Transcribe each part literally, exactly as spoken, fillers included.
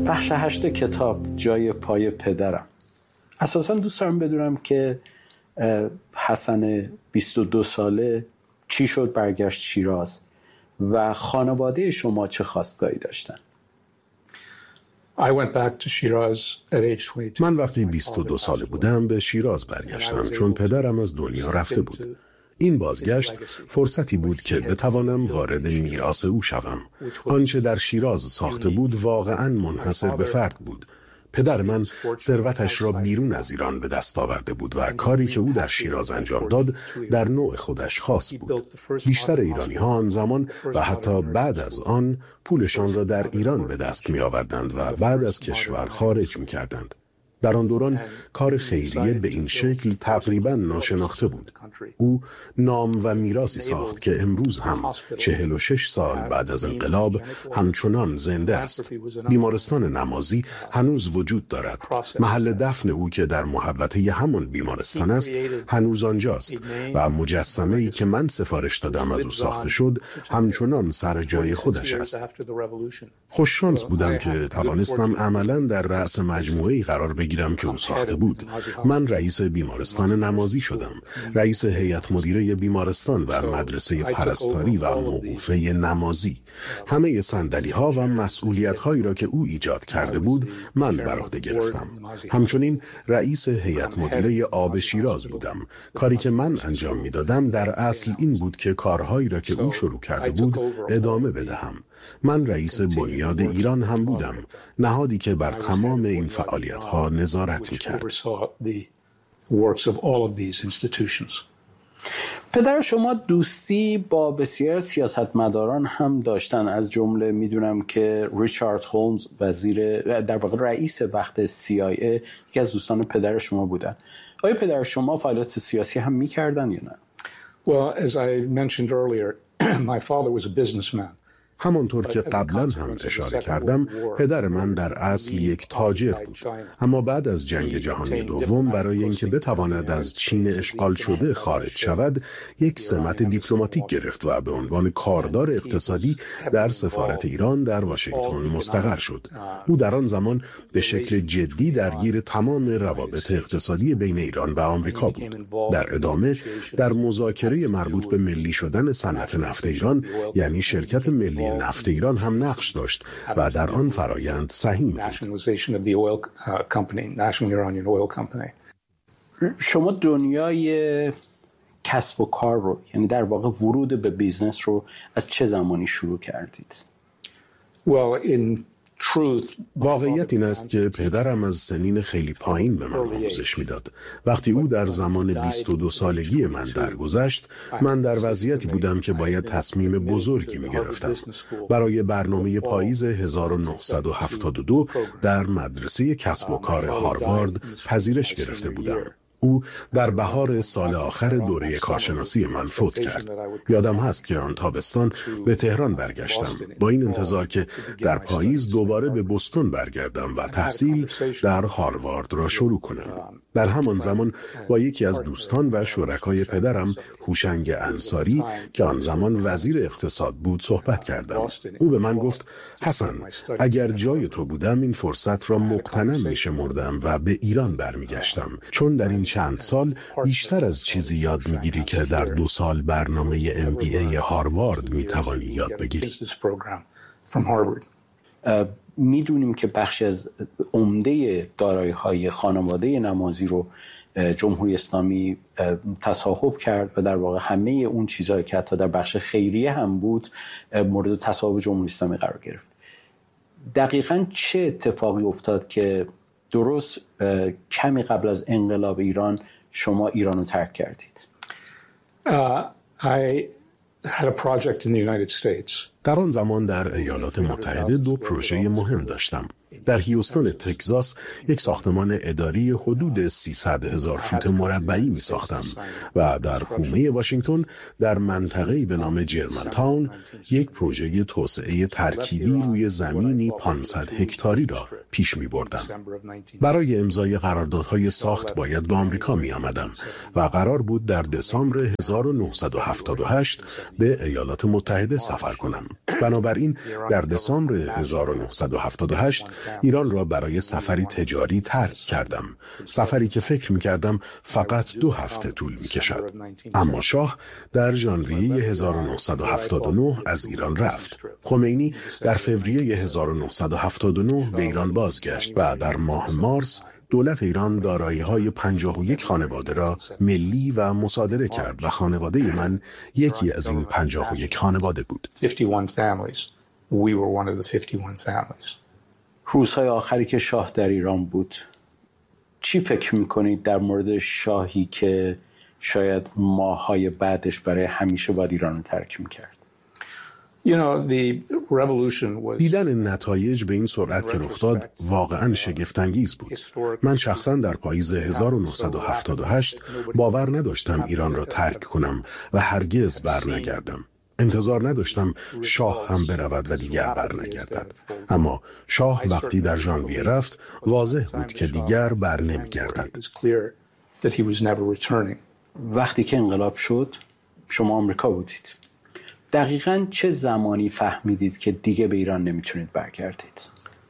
بخش هشت کتاب جای پای پدرم. اساساً دوست دارم بدونم که حسن بیست و دو ساله چی شد برگشت شیراز و خانواده شما چه خواستگاهی داشتن؟ من وقتی بیست و دو ساله بودم به شیراز برگشتم چون پدرم از دنیا رفته بود. این بازگشت فرصتی بود که بتوانم وارد میراث او شوم. آنچه در شیراز ساخته بود واقعاً منحصر به فرد بود. پدر من ثروتش را بیرون از ایران به دست آورده بود و کاری که او در شیراز انجام داد در نوع خودش خاص بود. بیشتر ایرانی ها آن زمان و حتی بعد از آن پولشان را در ایران به دست می آوردند و بعد از کشور خارج می کردند. در آن دوران کار خیریه به این شکل تقریباً ناشناخته بود. او نام و میراثی ساخت که امروز هم چهل و شش سال بعد از انقلاب همچنان زنده است. بیمارستان نمازی هنوز وجود دارد. محل دفن او که در محوطه همان بیمارستان است هنوز آنجاست و مجسمه‌ای که من سفارش دادم از او ساخته شد همچنان سر جای خودش است. خوششانس بودم که توانستم عملاً در رأس مجموعه‌ای قرار بگیرم که او ساخته بود. من رئیس بیمارستان نمازی شدم، رئیس هیئت مدیره بیمارستان و مدرسه پرستاری و موقوفه نمازی. همه صندلی ها و مسئولیت هایی را که او ایجاد کرده بود من بر عهده گرفتم. همچنین رئیس هیئت مدیره آب شیراز بودم. کاری که من انجام میدادم در اصل این بود که کارهایی را که او شروع کرده بود ادامه بدهم. من رئیس بنیاد ایران هم بودم، نهادی که بر تمام این فعالیت ها نظارت میکرد. پدر شما دوستی با بسیار سیاستمداران هم داشتن، از جمله میدونم که ریچارد هولمز وزیر در واقع رئیس وقت سی آی ای یکی از دوستان پدر شما بودن. آیا پدر شما فعالیت سیاسی هم میکردن یا نه؟ Well, as I mentioned earlier, my father was a businessman. همانطور که قبلا هم اشاره کردم پدر من در اصل یک تاجر بود، اما بعد از جنگ جهانی دوم برای اینکه بتواند از چین اشغال شده خارج شود یک سمت دیپلماتیک گرفت و به عنوان کاردار اقتصادی در سفارت ایران در واشنگتن مستقر شد. او در آن زمان به شکل جدی درگیر تمام روابط اقتصادی بین ایران و آمریکا بود. در ادامه در مذاکره مربوط به ملی شدن صنعت نفت ایران یعنی شرکت ملی نفت ایران هم نقش داشت و در آن فرایند سهیم بود. شما دنیای کسب و کار رو، یعنی در واقع ورود به بیزنس رو از چه زمانی شروع کردید؟ Well, in واقعیت این است که پدرم از سنین خیلی پایین به من آموزش میداد. وقتی او در زمان بیست و دو سالگی من درگذشت، من در وضعیتی بودم که باید تصمیم بزرگی می گرفتم. برای برنامه پاییز هزار و نهصد و هفتاد و دو در مدرسه کسب و کار هاروارد پذیرش گرفته بودم. او در بهار سال آخر دوره کارشناسی من فوت کرد. یادم هست که آن تابستان به تهران برگشتم با این انتظار که در پاییز دوباره به بوستون برگردم و تحصیل در هاروارد را شروع کنم. در همان زمان با یکی از دوستان و شرکای پدرم هوشنگ انصاری که آن زمان وزیر اقتصاد بود صحبت کردم. او به من گفت حسن، اگر جای تو بودم این فرصت را مغتنم می‌شمردم و به ایران برمیگشتم، چون در این چند سال بیشتر از چیزی یاد میگیری که در دو سال برنامه ام بی ای هاروارد میتوانی یاد بگیری. میدونیم که بخش از عمده دارایی‌های خانواده نمازی رو جمهوری اسلامی تصاحب کرد و در واقع همه اون چیزهایی که حتی در بخش خیریه هم بود مورد تصاحب جمهوری اسلامی قرار گرفت. دقیقاً چه اتفاقی افتاد که درست کمی قبل از انقلاب ایران شما ایران رو ترک کردید؟ Uh, I had a project in the United States. در آن زمان در ایالات متحده دو پروژه مهم داشتم. در هیوستون تگزاس یک ساختمان اداری حدود سیصد هزار فوت مربعی می ساختم و در حومه واشنگتن در منطقه‌ای به نام جرمن تاون یک پروژه توسعه ترکیبی روی زمینی پانصد هکتاری را پیش می بردم. برای امضای قراردادهای ساخت باید به آمریکا می آمدم و قرار بود در دسامبر هزار و نهصد و هفتاد و هشت به ایالات متحده سفر کنم. بنابراین در دسامبر هزار و نهصد و هفتاد و هشت ایران را برای سفری تجاری ترک کردم. سفری که فکر می کردم فقط دو هفته طول می کشد. اما شاه در ژانویه هزار و نهصد و هفتاد و نه از ایران رفت. خمینی در فوریه هزار و نهصد و هفتاد و نه به ایران بازگشت و در ماه مارس دولت ایران دارایی‌های پنجاه و یک خانواده را ملی و مصادره کرد و خانواده من یکی از این پنجاه و یک خانواده بود. روزهای آخری که شاه در ایران بود، چی فکر میکنید در مورد شاهی که شاید ماه‌های بعدش برای همیشه باید ایران رو ترک میکرد؟ دیدن نتایج به این سرعت که رخ داد واقعاً شگفت‌انگیز بود. من شخصاً در پاییز هزار و نهصد و هفتاد و هشت باور نداشتم ایران را ترک کنم و هرگز برنگردم. انتظار نداشتم شاه هم برود و دیگر برنگردد. اما شاه وقتی در ژانویه رفت واضح بود که دیگر بر نمیگردد. وقتی که انقلاب شد شما آمریکا بودید. دقیقاً چه زمانی فهمیدید که دیگه به ایران نمیتونید برگردید؟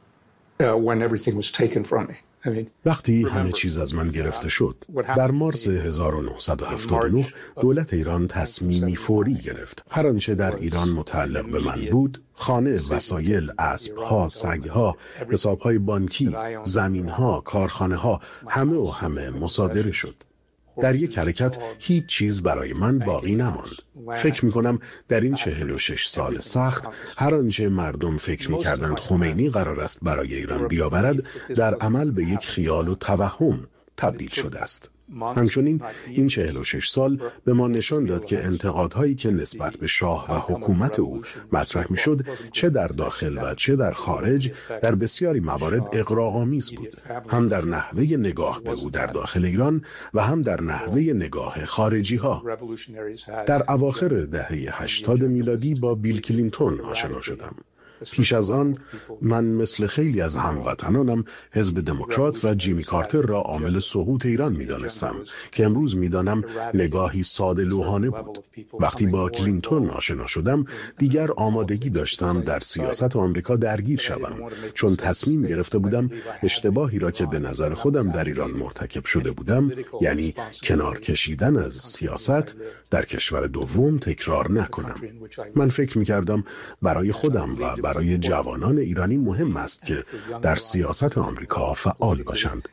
وقتی همه چیز از من گرفته شد. در مارس هزار و نهصد و هفتاد و نه دولت ایران تصمیمی فوری گرفت. هر آنچه در ایران متعلق به من بود، خانه، وسایل، اسب‌ها، سگ‌ها، حساب‌های بانکی، زمین‌ها، کارخانه‌ها، همه و همه مصادره شد. در یک حرکت هیچ چیز برای من باقی نماند. فکر می کنم در این چهل و شش سال سخت هر آنچه مردم فکر می کردند خمینی قرار است برای ایران بیاورد در عمل به یک خیال و توهم تبدیل شده است. همچنین این چهل و شش سال به ما نشان داد که انتقادهایی که نسبت به شاه و حکومت او مطرح می شد چه در داخل و چه در خارج در بسیاری موارد اغراق‌آمیز بود، هم در نحوه نگاه به او در داخل ایران و هم در نحوه نگاه خارجی ها. در اواخر دهه هشتاد میلادی با بیل کلینتون آشنا شدم. پیش از آن من مثل خیلی از هموطنانم حزب دموکرات و جیمی کارتر را عامل سقوط ایران می دانستم که امروز می دانم نگاهی ساده لوحانه بود. وقتی با کلینتون آشنا شدم دیگر آمادگی داشتم در سیاست آمریکا درگیر شدم، چون تصمیم گرفته بودم اشتباهی را که به نظر خودم در ایران مرتکب شده بودم، یعنی کنار کشیدن از سیاست، در کشور دوم تکرار نکنم. من فکر می کردم برای خودم و برای جوانان ایرانی مهم است که در سیاست آمریکا فعال باشند.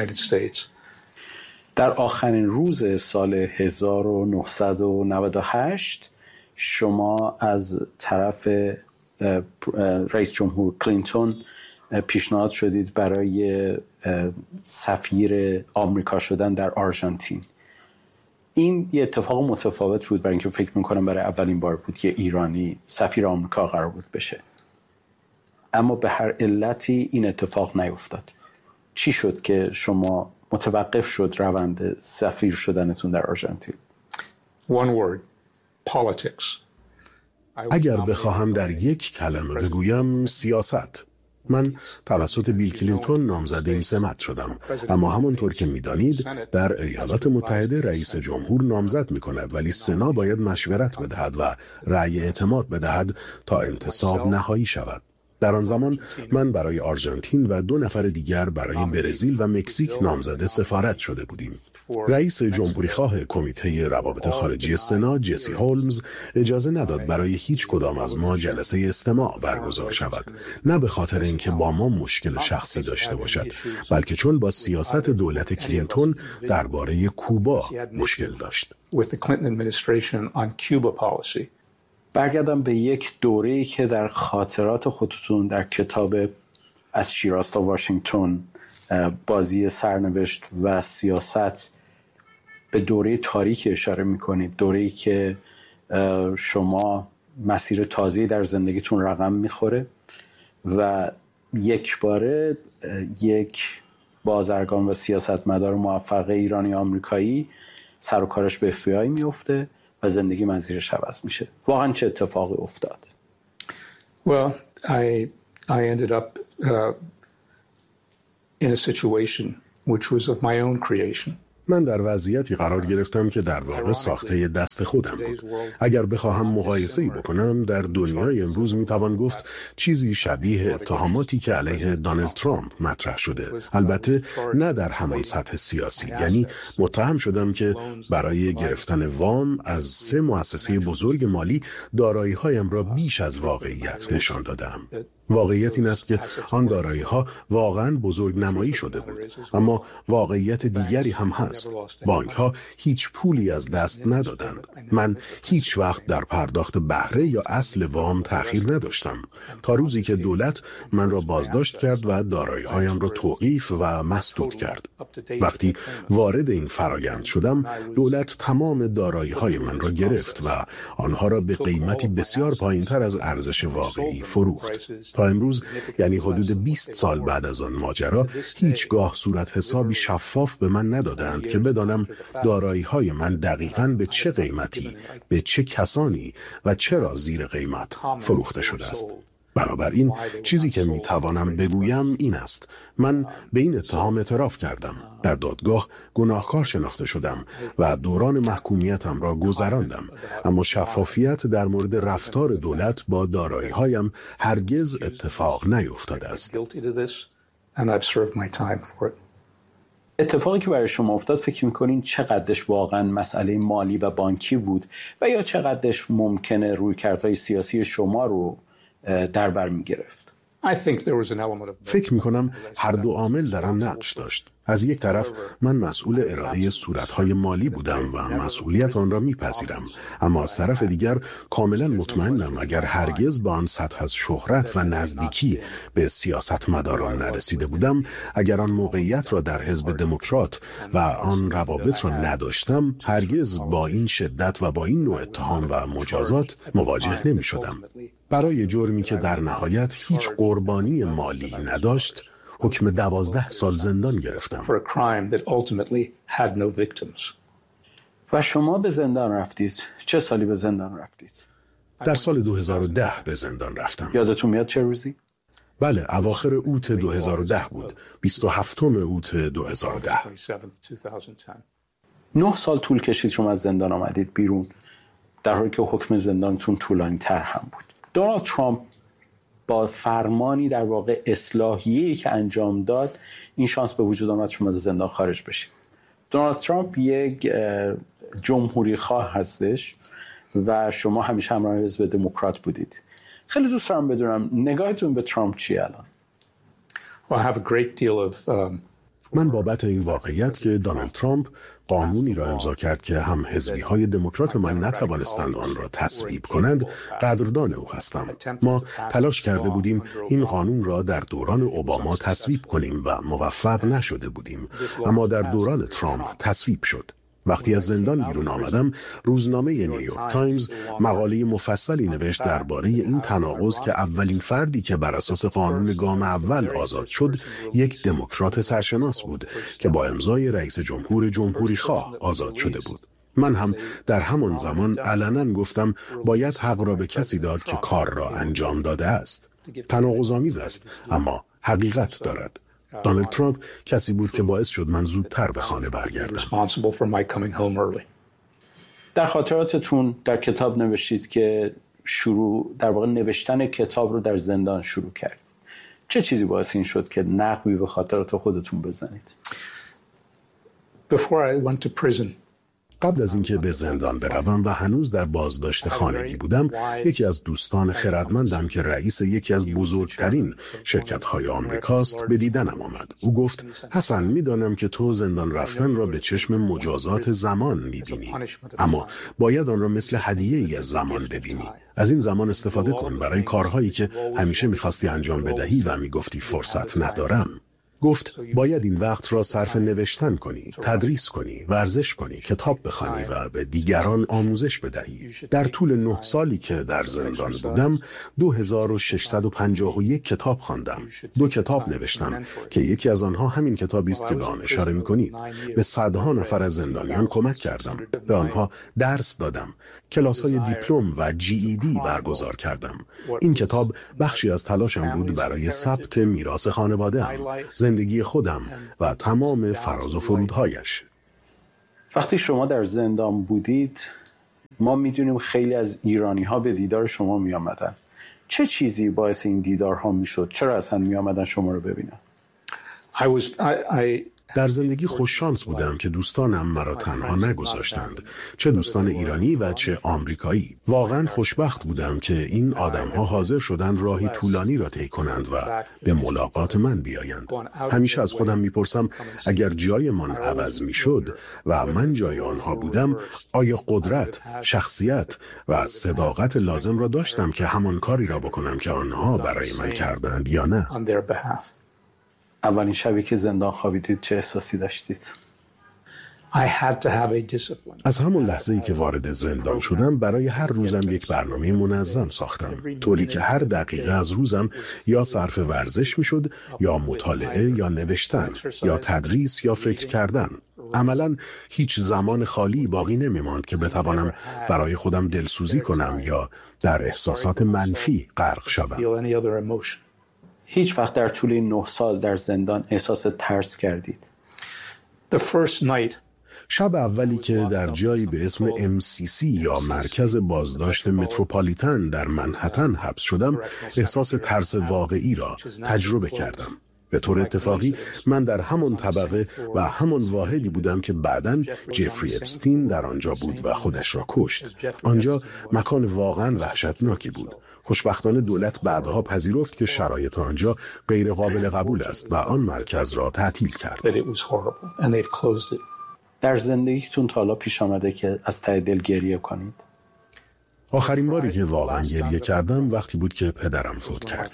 در آخرین روز سال هزار و نهصد و نود و هشت شما از طرف رئیس جمهور کلینتون پیشنهاد شدید برای سفیر آمریکا شدن در آرژانتین. این یه اتفاق متفاوت بود، برای اینکه فکر میکنم برای اولین بار بود که ایرانی سفیر آمریکا قرار بود بشه. اما به هر علتی این اتفاق نیفتاد. چی شد که شما متوقف شد روند سفیر شدنتون در آرژانتین؟ One word, politics. اگر بخواهم در یک کلمه بگویم، سیاست. من توسط بیل کلینتون نامزد این سمت شدم، اما همانطور که می‌دانید در ایالات متحده رئیس جمهور نامزد می‌کند، ولی سنا باید مشورت بدهد و رأی اعتماد بدهد تا انتصاب نهایی شود. در آن زمان من برای آرژانتین و دو نفر دیگر برای برزیل و مکزیک نامزد سفارت شده بودیم. رئیس جمهوری خواه کمیته روابط خارجی سنا جسی هولمز اجازه نداد برای هیچ کدام از ما جلسه استماع برگزار شود، نه به خاطر اینکه با ما مشکل شخصی داشته باشد، بلکه چون با سیاست دولت کلینتون درباره کوبا مشکل داشت. برگردم به یک دوره‌ای که در خاطرات خودتون در کتاب از شیراز تا واشنگتن، بازی سرنوشت و سیاست، به دوره تاریکی اشاره میکنید، دوره‌ای که شما مسیر تازه‌ای در زندگیتون رقم میخوره و یک باره یک بازرگان و سیاستمدار موفق ایرانی آمریکایی سر و کارش به اف بی آی میفته و زندگی مسیرش عوض میشه. واقعا چه اتفاقی افتاد؟ Well, I I ended up uh, in a situation which was of my own creation. من در وضعیتی قرار گرفتم که در واقع ساخته دست خودم بود. اگر بخواهم مقایسه‌ای بکنم، در دنیای امروز میتوان گفت چیزی شبیه اتهاماتی که علیه دونالد ترامپ مطرح شده. البته نه در همان سطح سیاسی، یعنی متهم شدم که برای گرفتن وام از سه مؤسسه بزرگ مالی دارایی‌هایم را بیش از واقعیت نشان دادم. واقعیت این است که آن دارایی‌ها واقعاً بزرگ نمایی شده بود، اما واقعیت دیگری هم هست. بانک‌ها هیچ پولی از دست ندادند. من هیچ وقت در پرداخت بهره یا اصل وام تأخیر نداشتم تا روزی که دولت من را بازداشت کرد و دارایی‌هایم را توقیف و مسدود کرد. وقتی وارد این فرایند شدم، دولت تمام دارایی‌های من را گرفت و آنها را به قیمتی بسیار پایین‌تر از ارزش واقعی فروخت. تا امروز، یعنی حدود بیست سال بعد از آن ماجرا، هیچگاه صورت حسابی شفاف به من ندادند که بدانم دارایی‌های من دقیقاً به چه قیمتی، به چه کسانی و چرا زیر قیمت فروخته شده است. بنابراین چیزی که میتوانم بگویم این است: من به این اتهام اعتراف کردم، در دادگاه گناهکار شناخته شدم و دوران محکومیتم را گذراندم، اما شفافیت در مورد رفتار دولت با دارایی‌هایم هرگز اتفاق نیفتاده است. اتفاقی که برای شما افتاد فکر می‌کنین چقدرش واقعاً مسئله مالی و بانکی بود و یا چقدرش ممکنه رویکردهای سیاسی شما رو در بر می‌گرفت؟ فکر می‌کنم هر دو عامل در آن نقش داشت. از یک طرف من مسئول ارائه صورت‌های مالی بودم و مسئولیت آن را می‌پذیرم، اما از طرف دیگر کاملاً مطمئنم اگر هرگز به آن سطح از شهرت و نزدیکی به سیاستمداران نرسیده بودم، اگر آن موقعیت را در حزب دموکرات و آن روابط را نداشتم، هرگز با این شدت و با این نوع اتهام و مجازات مواجه نمی‌شدم. برای جرمی که در نهایت هیچ قربانی مالی نداشت، حکم دوازده سال زندان گرفتم. و شما به زندان رفتید. چه سالی به زندان رفتید؟ در سال دو هزار و ده به زندان رفتم. یادتون میاد چه روزی؟ بله، اواخر اوت دو هزار و ده بود. بیست و هفتم اوت دو هزار و ده. نه سال طول کشید شما از زندان آمدید بیرون، در حالی که حکم زندانتون طولانی تر هم بود. دونالد ترامپ با فرمانی در واقع اصلاحیه‌ای که انجام داد این شانس به وجود آمد شما از زندان خارج بشید. دونالد ترامپ یک جمهوری خواه هستش و شما همیشه همراه حزب دموکرات بودید. خیلی دوست دارم بدونم نگاهتون به ترامپ چیه الان؟ Well, I have a great deal of um... من بابت این واقعیت که دونالد ترامپ قانونی را امضا کرد که هم حزبی‌های دموکرات من نتوانستند آن را تصویب کنند، قدردان او هستم. ما تلاش کرده بودیم این قانون را در دوران اوباما تصویب کنیم و موفق نشده بودیم، اما در دوران ترامپ تصویب شد. وقتی از زندان بیرون آمدم، روزنامه نیویورک تایمز مقاله مفصلی نوشت درباره این تناقض که اولین فردی که بر اساس قانون گام اول آزاد شد، یک دموکرات سرشناس بود که با امضای رئیس جمهور جمهوری خواه آزاد شده بود. من هم در همان زمان علنا گفتم باید حق را به کسی داد که کار را انجام داده است. تناقض‌آمیز است، اما حقیقت دارد. دونالد ترامپ کسی بود که باعث شد من زودتر به خانه برگردم. در خاطراتتون در کتاب نوشتید که شروع در واقع نوشتن کتاب رو در زندان شروع کردید. چه چیزی باعث این شد که نقبی به خاطرات خودتون بزنید؟ Before I went to prison, قبل از اینکه به زندان بروم و هنوز در بازداشت خانگی بودم، یکی از دوستان خردمندم که رئیس یکی از بزرگترین شرکت‌های آمریکاست به دیدنم آمد. او گفت: حسن، می‌دانم که تو زندان رفتن را به چشم مجازات زمان می‌بینی، اما باید آن را مثل هدیه‌ای از زمان ببینی. از این زمان استفاده کن برای کارهایی که همیشه می‌خواستی انجام بدهی و می‌گفتی فرصت ندارم. گفت باید این وقت را صرف نوشتن کنی، تدریس کنی، ورزش کنی، کتاب بخوانی و به دیگران آموزش بدهی. در طول نه سالی که در زندان بودم، دو هزار و ششصد و پنجاه و یک کتاب خواندم. دو کتاب نوشتم که یکی از آنها همین کتابی است که به آن اشاره می‌کنید. به صدها نفر از زندانیان کمک کردم. به آنها درس دادم. کلاس‌های دیپلم و جی ای دی برگزار کردم. این کتاب بخشی از تلاشم بود برای ثبت میراث خانواده‌ام. زندگی خودم و تمام فراز و فرودهایش. وقتی شما در زندان بودید ما میدونیم خیلی از ایرانی ها به دیدار شما می آمدن. چه چیزی باعث این دیدارها می شد؟ چرا اصلا می آمدن شما رو ببینن؟ I was, I, I... در زندگی خوششانس بودم که دوستانم مرا تنها نگذاشتند، چه دوستان ایرانی و چه آمریکایی. واقعا خوشبخت بودم که این آدم‌ها حاضر شدند راهی طولانی را طی کنند و به ملاقات من بیایند. همیشه از خودم میپرسم اگر جای من عوض میشد و من جای آنها بودم، آیا قدرت، شخصیت و صداقت لازم را داشتم که همان کاری را بکنم که آنها برای من کردند یا نه؟ اولین شبی که زندان خوابیدید چه احساسی داشتید؟ از همون لحظه ای که وارد زندان شدم برای هر روزم یک برنامه منظم ساختم، طوری که هر دقیقه از روزم یا صرف ورزش میشد یا مطالعه یا نوشتن یا تدریس یا فکر کردن. عملاً هیچ زمان خالی باقی نمیماند که بتوانم برای خودم دلسوزی کنم یا در احساسات منفی غرق شوم. هیچ وقت در طول این نه سال در زندان احساس ترس کردید؟ شب اولی که در جایی به اسم ام سی سی یا مرکز بازداشت متروپولیتن در منهتن حبس شدم، احساس ترس واقعی را تجربه کردم. به طور اتفاقی من در همان طبقه و همان واحدی بودم که بعداً جفری اپستین در آنجا بود و خودش را کشت. آنجا مکان واقعاً وحشتناکی بود. خوشبختانه دولت بعدها پذیرفت که شرایط آنجا غیر قابل قبول است و آن مرکز را تعطیل کرد. در زندگیتون تا حالا پیش آمده که از ته دل گریه کنید؟ آخرین باری که واقعا گریه کردم وقتی بود که پدرم فوت کرد.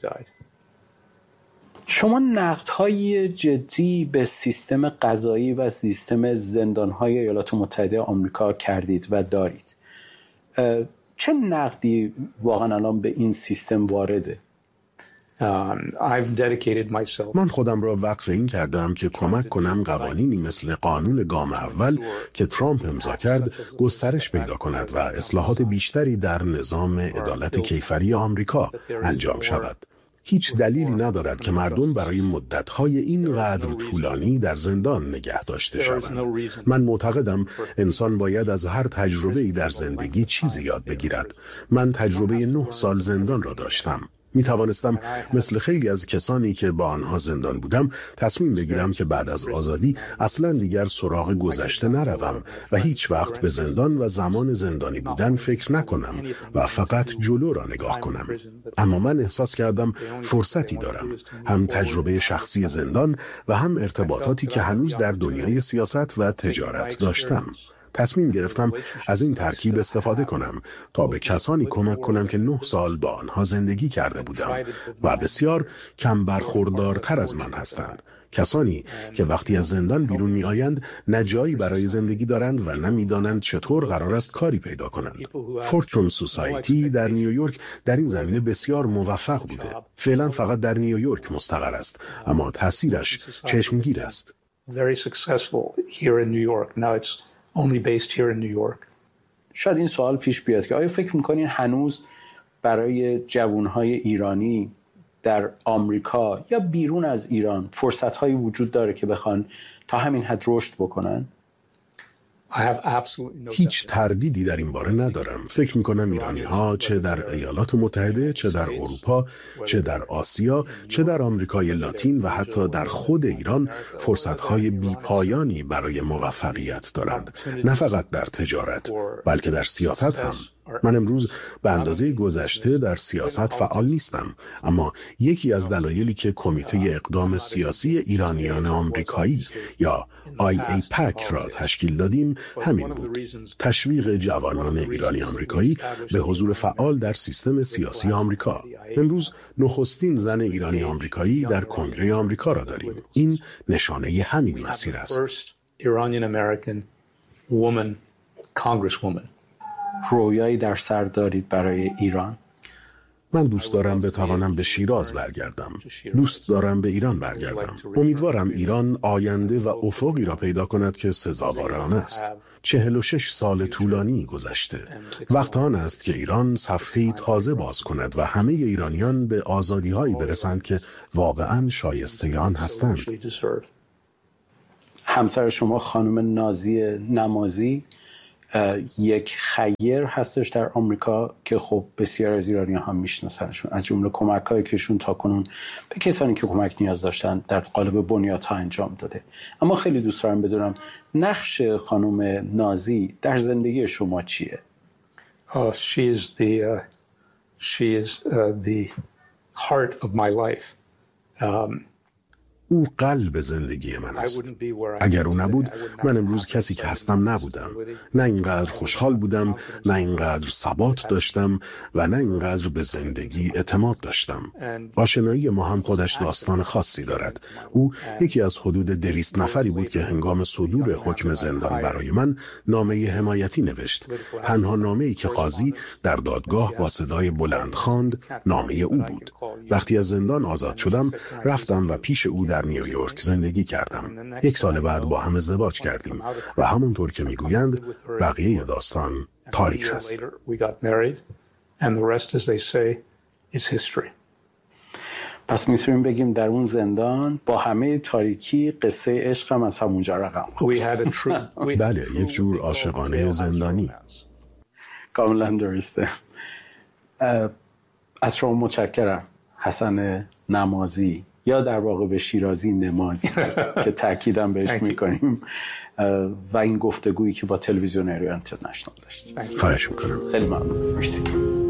شما نقدهای جدی به سیستم قضایی و سیستم زندانهای ایالات متحده آمریکا کردید و دارید. چه نقدی واقعا الان به این سیستم وارده؟ من خودم را وقف این کردم که کمک کنم قوانینی مثل قانون گام اول که ترامپ امضا کرد گسترش پیدا کند و اصلاحات بیشتری در نظام عدالت کیفری آمریکا انجام شود. هیچ دلیلی ندارد که مردم برای مدت‌های اینقدر طولانی در زندان نگه داشته شوند. من معتقدم انسان باید از هر تجربه‌ای در زندگی چیزی یاد بگیرد. من تجربه نه سال زندان را داشتم. می توانستم مثل خیلی از کسانی که با آنها زندان بودم تصمیم بگیرم که بعد از آزادی اصلا دیگر سراغ گذشته نروم و هیچ وقت به زندان و زمان زندانی بودن فکر نکنم و فقط جلو را نگاه کنم. اما من احساس کردم فرصتی دارم، هم تجربه شخصی زندان و هم ارتباطاتی که هنوز در دنیای سیاست و تجارت داشتم. تصمیم گرفتم از این ترکیب استفاده کنم تا به کسانی کمک کنم که نه سال با آنها زندگی کرده بودم و بسیار کم برخوردارتر از من هستند. کسانی که وقتی از زندان بیرون می آیند نه جایی برای زندگی دارند و نمیدانند چطور قرار است کاری پیدا کنند. فورچون سوسایتی در نیویورک در این زمینه بسیار موفق بوده. فعلا فقط در نیویورک مستقر است، اما تأثیرش چشمگیر است. Only based here in New York. شاید این سوال پیش بیاد که آیا فکر میکنین هنوز برای جوانهای ایرانی در آمریکا یا بیرون از ایران فرصت‌هایی وجود داره که بخوان تا همین حد رشد بکنن؟ هیچ تردیدی در این باره ندارم. فکر میکنم ایرانی ها چه در ایالات متحده، چه در اروپا، چه در آسیا، چه در آمریکای لاتین و حتی در خود ایران فرصتهای بیپایانی برای موفقیت دارند. نه فقط در تجارت، بلکه در سیاست هم. من امروز به اندازه گذشته در سیاست فعال نیستم، اما یکی از دلایلی که کمیته اقدام سیاسی ایرانیان آمریکایی یا آی ای پک را تشکیل دادیم همین بود: تشویق جوانان ایرانی آمریکایی به حضور فعال در سیستم سیاسی آمریکا. امروز نخستین زن ایرانی آمریکایی در کنگره آمریکا را داریم. این نشانه همین مسیر است. رویایی در سر دارید برای ایران؟ من دوست دارم بتوانم به شیراز برگردم. دوست دارم به ایران برگردم. امیدوارم ایران آینده و افقی را پیدا کند که سزاوار آن است. چهل و شش سال طولانی گذشته. وقت آن است که ایران صفحه‌ای تازه باز کند و همه ایرانیان به آزادی‌هایی برسند که واقعاً شایسته آن هستند. همسر شما خانم نازی نمازی یک خیر هستش در آمریکا که خب بسیار از ایرانی‌ها هم میشناسنشون، از جمله کمک‌هایی که ایشون تاکنون به کسانی که کمک نیاز داشتن در قالب بنیادها انجام داده. اما خیلی دوست دارم بدونم نقش خانم نازی در زندگی شما چیه؟ Uh, she is the uh, she is uh, the heart of my life. Um, او قلب زندگی من است. اگر او نبود، من امروز کسی که هستم نبودم. نه اینقدر خوشحال بودم، نه اینقدر ثبات داشتم و نه اینقدر به زندگی اعتماد داشتم. آشنایی ما هم خودش داستان خاصی دارد. او یکی از حدود دویست نفری بود که هنگام صدور حکم زندان برای من نامه حمایتی نوشت. تنها نامه‌ای که قاضی در دادگاه با صدای بلند خواند، نامه او بود. وقتی از زندان آزاد شدم، رفتم و پیش او در نیویورک زندگی کردم. یک سال بعد با هم ازدواج کردیم و همونطور که میگویند بقیه داستان تاریخ است. پس میتونیم بگیم در اون زندان با همه تاریکی قصه عشق هم از همونجا رقم خورد. بله، یک جور عاشقانه زندانی. کاملا درسته. از شما متشکرم حسن نمازی، یا در واقع به شیرازی نمازی که تأکیدم بهش میکنیم، و این گفتگویی که با تلویزیون ایران اینترنشنال داشتید. خواهش میکنم. خیلی ممنون. مرسی.